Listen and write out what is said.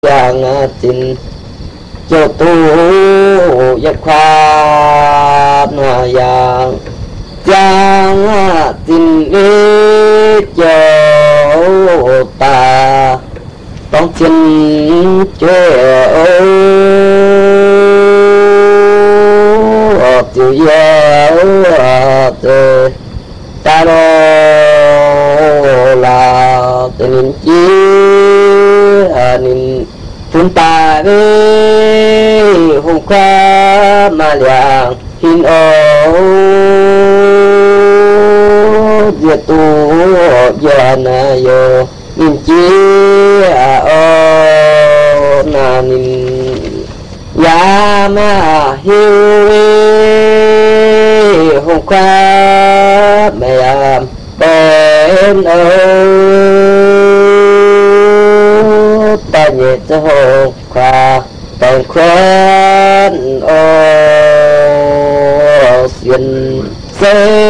yang tin cho tu yak khoa yang tin đi cho taต้องchân chơi tiêu dao ta đó là tình chi nín chúng ta đi hôm qua mà liền hin ô diệt tu giờ na yo nín chi ô na nín ya ma hiu hôm qua mẹ bên ơi ta nhẹ cho hôm qua tên khuôn ô xuyên